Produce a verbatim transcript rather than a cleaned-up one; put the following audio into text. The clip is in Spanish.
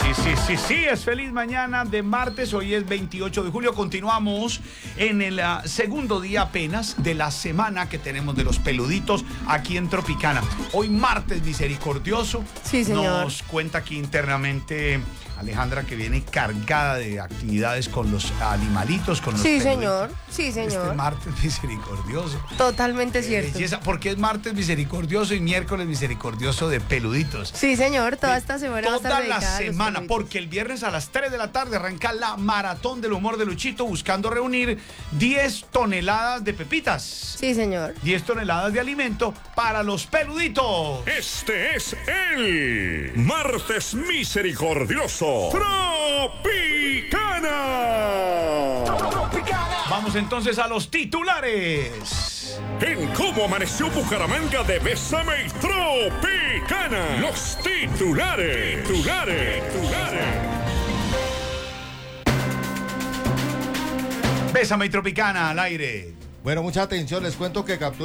Sí, sí, sí, sí, es feliz mañana de martes, hoy es veintiocho de julio, continuamos en el uh, segundo día apenas de la semana que tenemos de los peluditos aquí en Tropicana. Hoy martes misericordioso, sí, señor. Nos cuenta aquí internamente Alejandra que viene cargada de actividades con los animalitos, con los Sí, peluditos. señor, sí, señor. Este martes misericordioso. Totalmente cierto. Belleza, porque es martes misericordioso y miércoles misericordioso de peluditos. Sí, señor, toda esta semana va a estar Toda la dedicada a los semana, peluditos. porque el viernes a las tres de la tarde arranca la maratón del humor de Luchito buscando reunir diez toneladas de pepitas. Sí, señor. diez toneladas de alimento para los peluditos. Este es el martes misericordioso Tropicana. Vamos entonces a los titulares. En cómo amaneció Bucaramanga de Bésame y Tropicana. Los titulares. Titulares. Titulares. Bésame y Tropicana al aire. Bueno, mucha atención, les cuento que captura